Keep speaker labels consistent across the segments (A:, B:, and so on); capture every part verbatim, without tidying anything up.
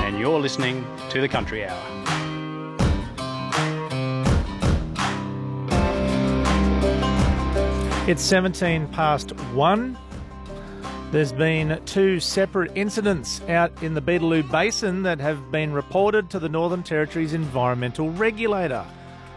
A: and you're listening to The Country Hour.
B: It's seventeen past one. There's been two separate incidents out in the Beetaloo Basin that have been reported to the Northern Territory's environmental regulator.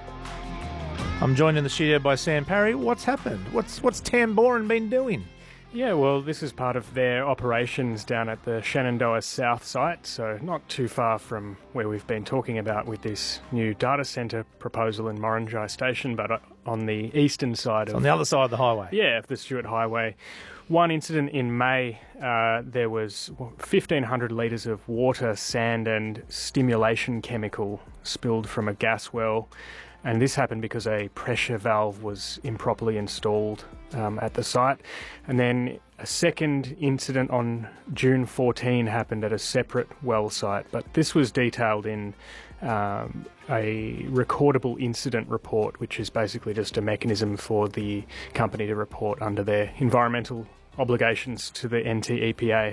B: I'm joined in the studio by Sam Parry. What's happened? What's what's Tamboran been doing?
C: Yeah, well, this is part of their operations down at the Shenandoah South site, so not too far from where we've been talking about with this new data centre proposal in Morangi Station, but on the eastern side
B: It's
C: of...
B: on the other side of the highway.
C: Yeah, of the Stewart Highway. One incident in May, uh, there was fifteen hundred litres of water, sand and stimulation chemical spilled from a gas well. And this happened because a pressure valve was improperly installed um, at the site. And then a second incident on June fourteenth happened at a separate well site. But this was detailed in um, a recordable incident report, which is basically just a mechanism for the company to report under their environmental obligations to the N T E P A.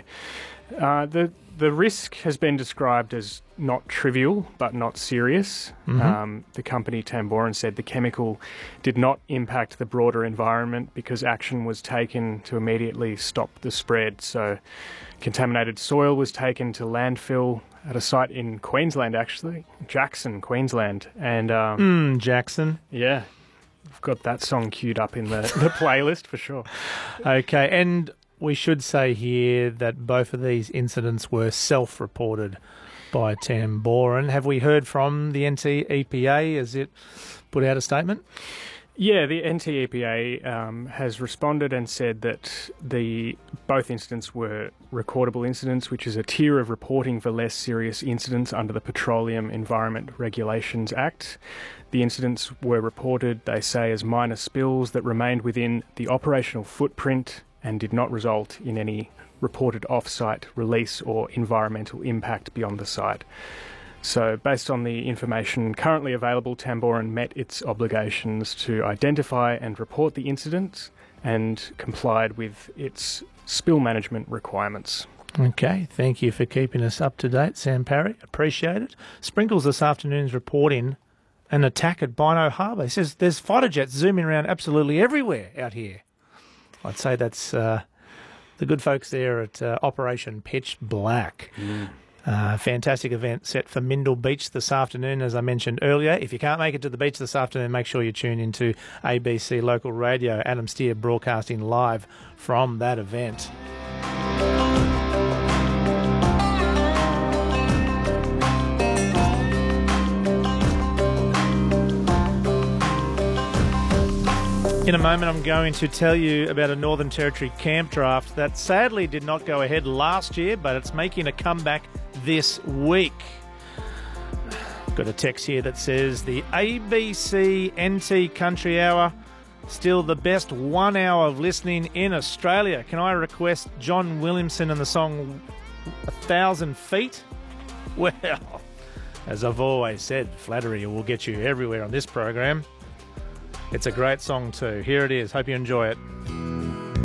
C: Uh, the the risk has been described as not trivial but not serious.
B: Mm-hmm.
C: Um, the company Tamboran said the chemical did not impact the broader environment because action was taken to immediately stop the spread. So contaminated soil was taken to landfill at a site in Queensland, actually, Jackson, Queensland. And um,
B: Mm, Jackson.
C: yeah, I've got that song queued up in the, the playlist for sure.
B: Okay, and we should say here that both of these incidents were self-reported by Tamboran. Have we heard from the N T E P A? Has it put out a statement?
C: Yeah, the N T E P A um, has responded and said that the both incidents were recordable incidents, which is a tier of reporting for less serious incidents under the Petroleum Environment Regulations Act. The incidents were reported, they say, as minor spills that remained within the operational footprint and did not result in any reported off-site release or environmental impact beyond the site. So, based on the information currently available, Tamboran met its obligations to identify and report the incidents and complied with its spill management requirements.
B: Okay, thank you for keeping us up to date, Sam Parry. Appreciate it. Sprinkles this afternoon's reporting an attack at Bynoe Harbour. He says there's fighter jets zooming around absolutely everywhere out here. I'd say that's uh, the good folks there at uh, Operation Pitch Black. Mm. Uh, fantastic event set for Mindle Beach this afternoon, as I mentioned earlier. If you can't make it to the beach this afternoon, make sure you tune into A B C Local Radio. Adam Steer broadcasting live from that event. In a moment, I'm going to tell you about a Northern Territory camp draft that sadly did not go ahead last year, but it's making a comeback this week. Got a text here that says the A B C N T Country Hour, still the best one hour of listening in Australia. Can I request John Williamson and the song A Thousand Feet? Well, as I've always said, flattery will get you everywhere on this program. It's a great song too. Here it is. Hope you enjoy it.